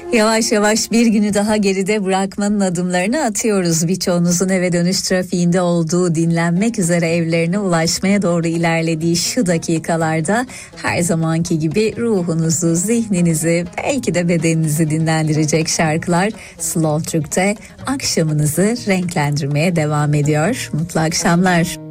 Yavaş yavaş bir günü daha geride bırakmanın adımlarını atıyoruz. Birçoğunuzun eve dönüş trafiğinde olduğu, dinlenmek üzere evlerine ulaşmaya doğru ilerlediği şu dakikalarda her zamanki gibi ruhunuzu, zihninizi, belki de bedeninizi dinlendirecek şarkılar Slow Türk'te akşamınızı renklendirmeye devam ediyor. Mutlu akşamlar.